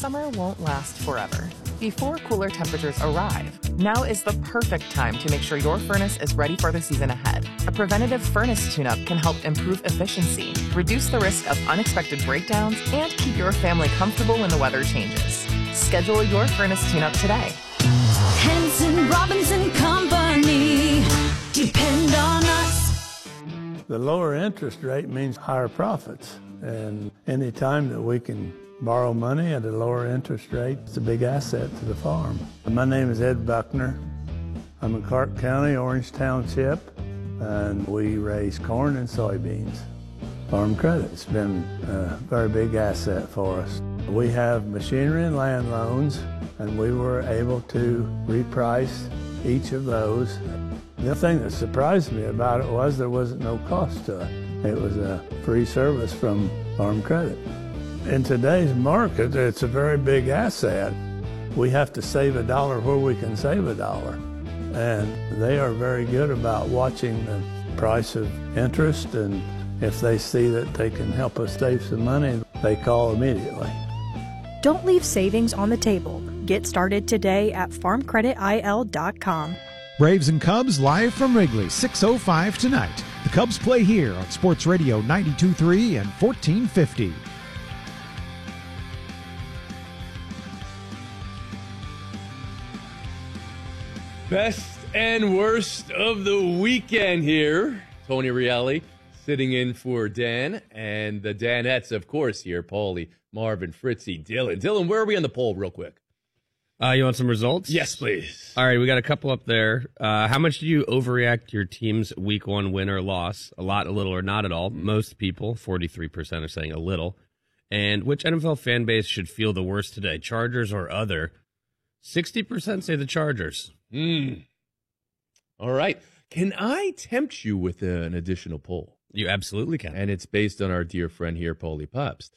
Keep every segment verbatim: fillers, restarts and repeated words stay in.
summer won't last forever. Before cooler temperatures arrive, now is the perfect time to make sure your furnace is ready for the season ahead. A preventative furnace tune-up can help improve efficiency, reduce the risk of unexpected breakdowns, and keep your family comfortable when the weather changes. Schedule your furnace tune-up today. Henson Robinson Company. Depend on us. The lower interest rate means higher profits. And any time that we can borrow money at a lower interest rate, it's a big asset to the farm. My name is Ed Buckner. I'm in Clark County, Orange Township, and we raise corn and soybeans. Farm Credit's been a very big asset for us. We have machinery and land loans, and we were able to reprice each of those. The thing that surprised me about it was there wasn't no cost to it. It was a free service from Farm Credit. In today's market, it's a very big asset. We have to save a dollar where we can save a dollar. And they are very good about watching the price of interest, and if they see that they can help us save some money, they call immediately. Don't leave savings on the table. Get started today at farm credit I L dot com. Braves and Cubs live from Wrigley, six oh five tonight. The Cubs play here on Sports Radio ninety-two point three and fourteen fifty. Best and worst of the weekend here. Tony Reale sitting in for Dan, and the Danettes, of course, here. Paulie, Marvin, Fritzy, Dylan. Dylan, where are we on the poll real quick? Uh, you want some results? Yes, please. All right, we got a couple up there. Uh, how much do you overreact to your team's week one win or loss? A lot, a little, or not at all? Most people, forty-three percent, are saying a little. And which N F L fan base should feel the worst today, Chargers or other? sixty percent say the Chargers. Hmm. All right. Can I tempt you with an additional poll? You absolutely can. And it's based on our dear friend here, Paulie Pups.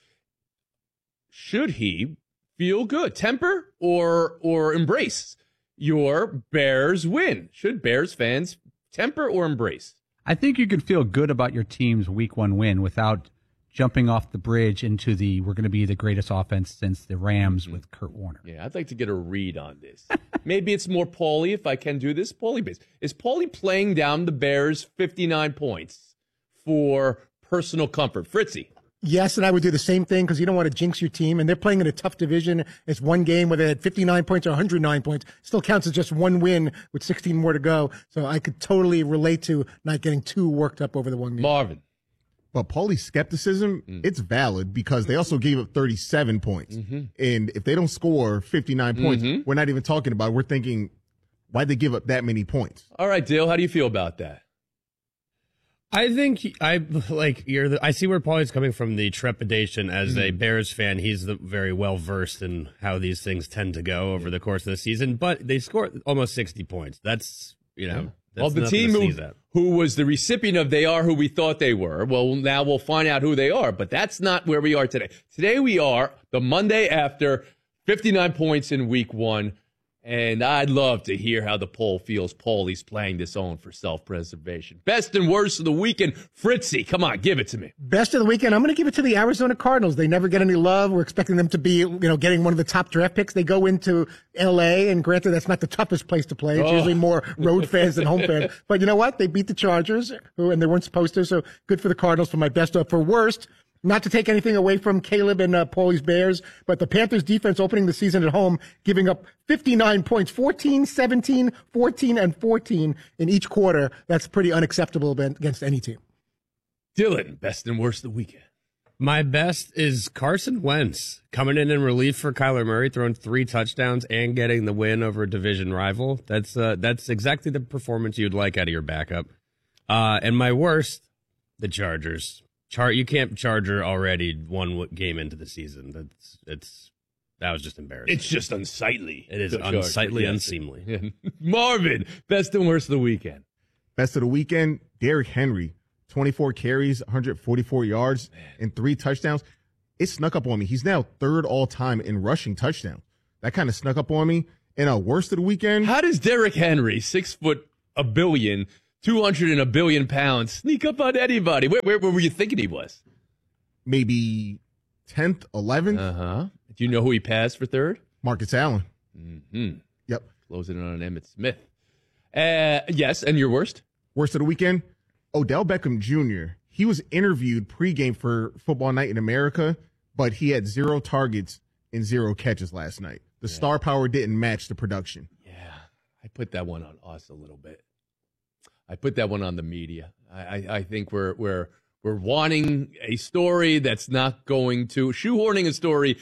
Should he feel good, temper, or or embrace your Bears win? Should Bears fans temper or embrace? I think you could feel good about your team's week one win without jumping off the bridge into the we're going to be the greatest offense since the Rams mm-hmm. with Kurt Warner. Yeah, I'd like to get a read on this. Maybe it's more Paulie if I can do this. Paulie base. Is Paulie playing down the Bears fifty-nine points for personal comfort? Fritzy. Yes, and I would do the same thing because you don't want to jinx your team. And they're playing in a tough division. It's one game where they had fifty-nine points or one hundred nine points. Still counts as just one win with sixteen more to go. So I could totally relate to not getting too worked up over the one game. Marvin. But Paulie's skepticism, mm. it's valid because they also gave up thirty-seven points. Mm-hmm. And if they don't score fifty-nine points, mm-hmm. we're not even talking about it. We're thinking, why'd they give up that many points? All right, Dale, how do you feel about that? I think he, I like you're. The, I see where Paulie's coming from. The trepidation as mm. a Bears fan, he's the, very well versed in how these things tend to go over the course of the season. But they scored almost sixty points. That's you know. Yeah. That's well, the team who, who was the recipient of they are who we thought they were. Well, now we'll find out who they are. But that's not where we are today. Today we are the Monday after fifty-nine points in week one. And I'd love to hear how the poll feels Paulie's playing this on for self-preservation. Best and worst of the weekend. Fritzy, come on, give it to me. Best of the weekend. I'm going to give it to the Arizona Cardinals. They never get any love. We're expecting them to be, you know, getting one of the top draft picks. They go into L A, and granted, that's not the toughest place to play. It's oh. usually more road fans than home fans. But you know what? They beat the Chargers, who, and they weren't supposed to, so good for the Cardinals for my best of. For worst, not to take anything away from Caleb and uh, Paulie's Bears, but the Panthers defense opening the season at home, giving up fifty-nine points, fourteen, seventeen, fourteen, and fourteen in each quarter. That's pretty unacceptable against any team. Dylan, best and worst of the weekend. My best is Carson Wentz coming in in relief for Kyler Murray, throwing three touchdowns and getting the win over a division rival. That's uh, that's exactly the performance you'd like out of your backup. Uh, and my worst, the Chargers. Char- you can't Charger already one game into the season. That's it's that was just embarrassing. It's just unsightly. It is unsightly, yes. Unseemly. Yeah. Marvin, best and worst of the weekend. Best of the weekend, Derrick Henry, twenty-four carries, one hundred forty-four yards, Man. and three touchdowns. It snuck up on me. He's now third all time in rushing touchdowns. That kind of snuck up on me. And a worst of the weekend. How does Derrick Henry, six foot a billion, two hundred and a billion pounds, sneak up on anybody? Where, where, where were you thinking he was? Maybe tenth, eleventh. Uh-huh. Do you know who he passed for third? Marcus Allen. Mm-hmm. Yep. Closing in on Emmitt Smith. Uh, yes, and your worst? Worst of the weekend? Odell Beckham Junior He was interviewed pregame for Football Night in America, but he had zero targets and zero catches last night. The yeah. star power didn't match the production. Yeah, I put that one on us a little bit. I put that one on the media. I, I, I think we're we're we're wanting a story that's not going to shoehorning a story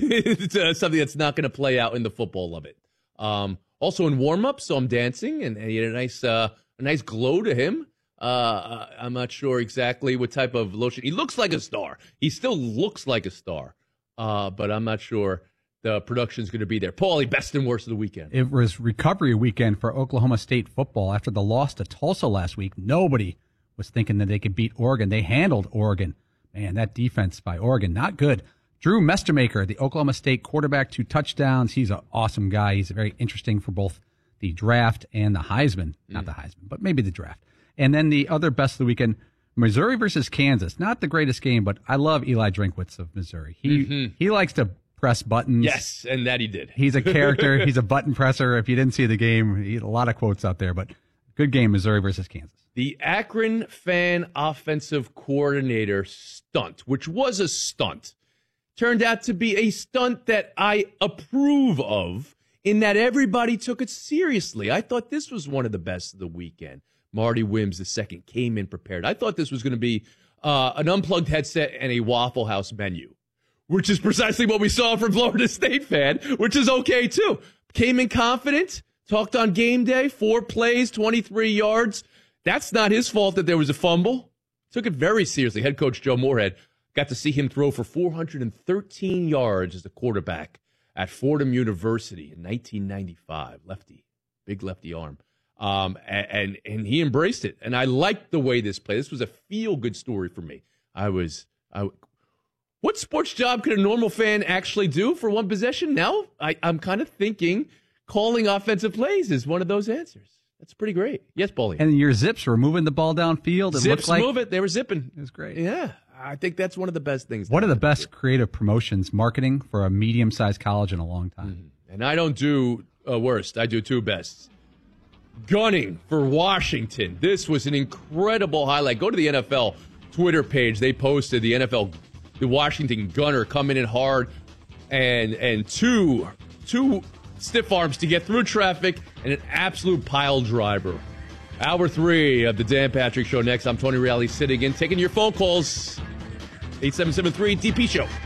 into something that's not going to play out in the football of it. Um, also in warm up, so I'm dancing, and, and he had a nice uh, a nice glow to him. Uh, I'm not sure exactly what type of lotion. He looks like a star. He still looks like a star, uh, but I'm not sure the production's going to be there. Paulie, best and worst of the weekend. It was recovery weekend for Oklahoma State football after the loss to Tulsa last week. Nobody was thinking that they could beat Oregon. They handled Oregon. Man, that defense by Oregon, not good. Drew Mestermaker, the Oklahoma State quarterback, two touchdowns. He's an awesome guy. He's very interesting for both the draft and the Heisman. Mm. Not the Heisman, but maybe the draft. And then the other best of the weekend, Missouri versus Kansas. Not the greatest game, but I love Eli Drinkwitz of Missouri. He mm-hmm. he likes to press buttons. Yes, and that he did. He's a character. He's a button presser. If you didn't see the game, he had a lot of quotes out there, but good game, Missouri versus Kansas. The Akron fan offensive coordinator stunt, which was a stunt, turned out to be a stunt that I approve of in that everybody took it seriously. I thought this was one of the best of the weekend. Marty Wims the second came in prepared. I thought this was going to be uh, an unplugged headset and a Waffle House menu, which is precisely what we saw from Florida State fan, which is okay too. Came in confident, talked on game day, four plays, twenty-three yards. That's not his fault that there was a fumble. Took it very seriously. Head coach Joe Moorhead got to see him throw for four hundred thirteen yards as a quarterback at Fordham University in nineteen ninety-five. Lefty, big lefty arm. Um, and, and, and he embraced it. And I liked the way this played. This was a feel-good story for me. I was, I, what sports job could a normal fan actually do for one possession? Now, I, I'm kind of thinking calling offensive plays is one of those answers. That's pretty great. Yes, Paulie. And your Zips were moving the ball downfield. It Zips like, move it. They were zipping. It was great. Yeah. I think that's one of the best things. One of the best creative promotions, marketing for a medium-sized college in a long time. Mm-hmm. And I don't do uh, worst. I do two bests. Gunning for Washington. This was an incredible highlight. Go to the N F L Twitter page. They posted the N F L, the Washington gunner coming in hard, and and two two stiff arms to get through traffic, and an absolute pile driver. Hour three of the Dan Patrick Show next. I'm Tony Reale sitting in, taking your phone calls. eight seven seven three D P Show.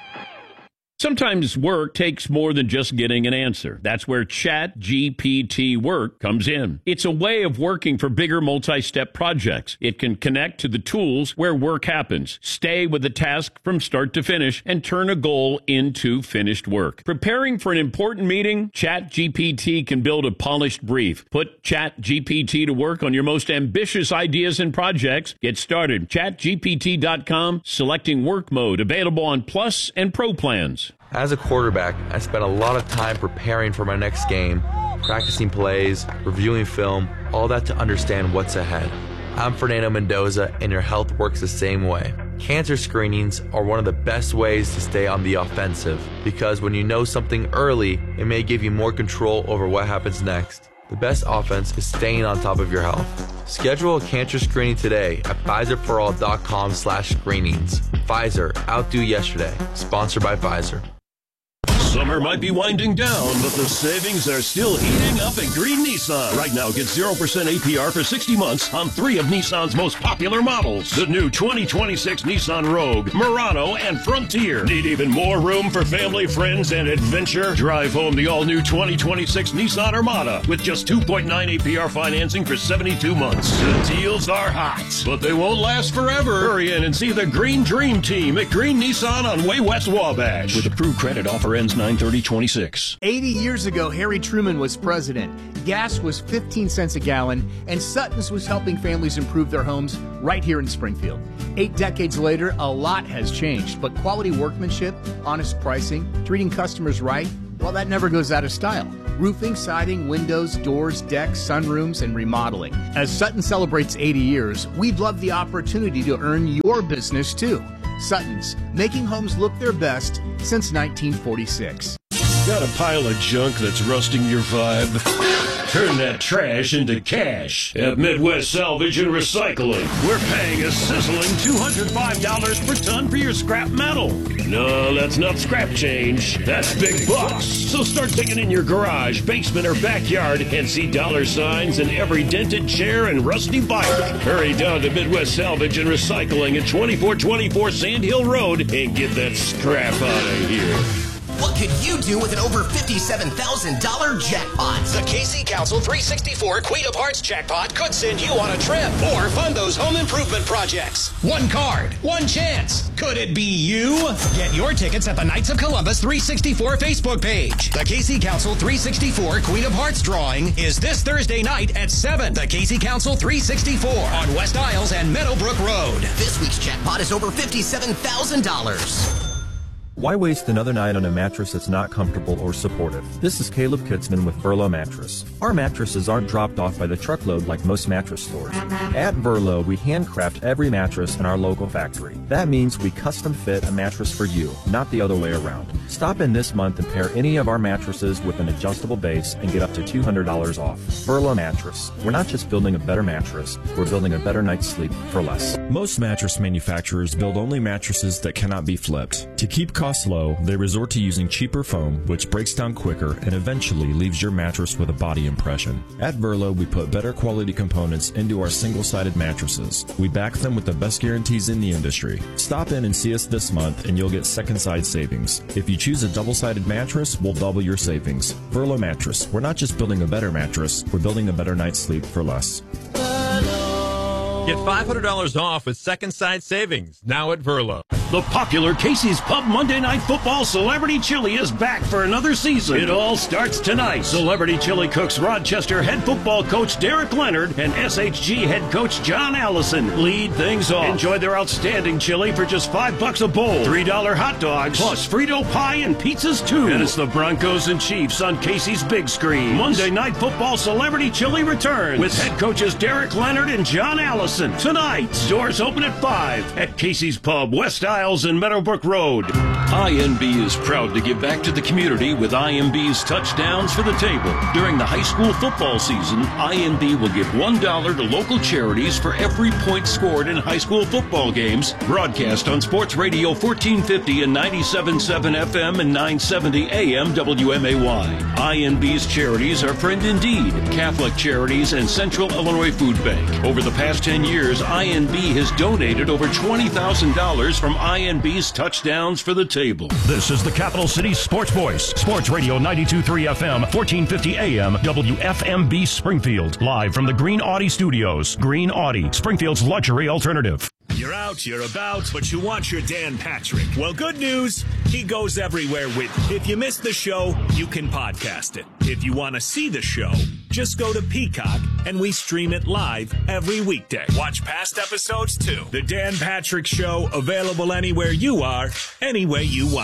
Sometimes work takes more than just getting an answer. That's where ChatGPT Work comes in. It's a way of working for bigger multi-step projects. It can connect to the tools where work happens, stay with the task from start to finish, and turn a goal into finished work. Preparing for an important meeting? ChatGPT can build a polished brief. Put ChatGPT to work on your most ambitious ideas and projects. Get started. chat G P T dot com, selecting work mode, available on Plus and Pro plans. As a quarterback, I spent a lot of time preparing for my next game, practicing plays, reviewing film, all that to understand what's ahead. I'm Fernando Mendoza, and your health works the same way. Cancer screenings are one of the best ways to stay on the offensive, because when you know something early, it may give you more control over what happens next. The best offense is staying on top of your health. Schedule a cancer screening today at Pfizer For All dot com slash screenings. Pfizer, outdo yesterday. Sponsored by Pfizer. Summer might be winding down, but the savings are still heating up at Green Nissan. Right now, get zero percent A P R for sixty months on three of Nissan's most popular models. The new twenty twenty-six Nissan Rogue, Murano, and Frontier. Need even more room for family, friends, and adventure? Drive home the all-new twenty twenty-six Nissan Armada with just two point nine A P R financing for seventy-two months. The deals are hot, but they won't last forever. Hurry in and see the Green Dream Team at Green Nissan on Way West Wabash. With approved credit, offer ends nine thirty twenty-six. eighty years ago, Harry Truman was president. Gas was fifteen cents a gallon, and Sutton's was helping families improve their homes right here in Springfield. Eight decades later, a lot has changed, but quality workmanship, honest pricing, treating customers right, well, that never goes out of style. Roofing, siding, windows, doors, decks, sunrooms, and remodeling. As Sutton celebrates eighty years, we'd love the opportunity to earn your business too. Sutton's, making homes look their best since nineteen forty-six. Got a pile of junk that's rusting your vibe? Turn that trash into cash at Midwest Salvage and Recycling. We're paying a sizzling two hundred five dollars per ton for your scrap metal. No, that's not scrap change. That's big bucks. So start digging in your garage, basement, or backyard and see dollar signs in every dented chair and rusty bike. Hurry down to Midwest Salvage and Recycling at twenty-four twenty-four Sand Hill Road and get that scrap out of here. What could you do with an over fifty-seven thousand dollars jackpot? The K C Council three sixty-four Queen of Hearts jackpot could send you on a trip or fund those home improvement projects. One card, one chance. Could it be you? Get your tickets at the Knights of Columbus three sixty-four Facebook page. The K C Council three sixty-four Queen of Hearts drawing is this Thursday night at seven. The K C Council three sixty-four on West Isles and Meadowbrook Road. This week's jackpot is over fifty-seven thousand dollars. Why waste another night on a mattress that's not comfortable or supportive? This is Caleb Kitzman with Verlo Mattress. Our mattresses aren't dropped off by the truckload like most mattress stores. At Verlo, we handcraft every mattress in our local factory. That means we custom fit a mattress for you, not the other way around. Stop in this month and pair any of our mattresses with an adjustable base and get up to two hundred dollars off. Verlo Mattress. We're not just building a better mattress, we're building a better night's sleep for less. Most mattress manufacturers build only mattresses that cannot be flipped. To keep costs low, they resort to using cheaper foam, which breaks down quicker and eventually leaves your mattress with a body impression. At Verlo, we put better quality components into our single-sided mattresses. We back them with the best guarantees in the industry. Stop in and see us this month and you'll get second side savings. If you choose a double-sided mattress, we'll double your savings. Verlo Mattress. We're not just building a better mattress, we're building a better night's sleep for less. Get five hundred dollars off with second side savings, now at Verlo. The popular Casey's Pub Monday Night Football Celebrity Chili is back for another season. It all starts tonight. Celebrity Chili cooks Rochester head football coach Derek Leonard and S H G head coach John Allison lead things off. Enjoy their outstanding chili for just five bucks a bowl. Three dollar hot dogs, plus Frito pie and pizzas too. And it's the Broncos and Chiefs on Casey's big screen. Monday Night Football Celebrity Chili returns with head coaches Derek Leonard and John Allison. Tonight, doors open at five at Casey's Pub, West Isles and Meadowbrook Road. I N B is proud to give back to the community with I M B's Touchdowns for the Table. During the high school football season, I N B will give one dollar to local charities for every point scored in high school football games. Broadcast on Sports Radio fourteen fifty and ninety-seven point seven F M and nine seventy A M W M A Y. I N B's charities are Friend Indeed, Catholic Charities, and Central Illinois Food Bank. Over the past ten years, I N B has donated over twenty thousand dollars from I N B's Touchdowns for the Table. This is the Capital City Sports Voice, Sports Radio ninety-two point three F M, fourteen fifty A M, W F M B Springfield. Live from the Green Audi Studios. Green Audi, Springfield's luxury alternative. You're out, you're about, but you want your Dan Patrick. Well, good news, he goes everywhere with you. If you missed the show, you can podcast it. If you want to see the show, just go to Peacock and we stream it live every weekday. Watch past episodes too. The Dan Patrick Show, available anywhere you are, any way you want.